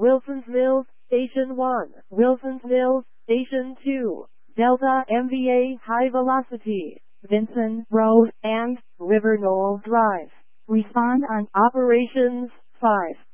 Wilson's Mills, Station 1, Wilson's Mills, Station 2, Delta MVA High Velocity, Vinson Road, and River Knoll Drive. Respond on Operations 5.